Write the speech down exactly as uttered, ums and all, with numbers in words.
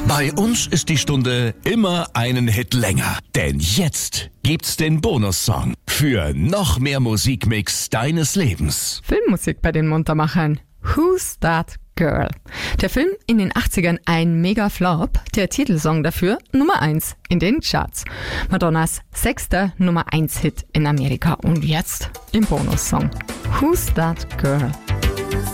Bei uns ist die Stunde immer einen Hit länger. Denn jetzt gibt's den Bonussong für noch mehr Musikmix deines Lebens. Filmmusik bei den Muntermachern. Who's That Girl? Der Film in den achtzigern ein Mega-Flop. Der Titelsong dafür Nummer eins in den Charts. Madonnas sechster Nummer eins Hit in Amerika. Und jetzt im Bonussong. Who's That Girl?